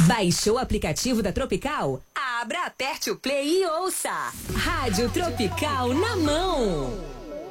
Baixou o aplicativo da Tropical? Abra, aperte o play e ouça. Rádio Tropical na mão.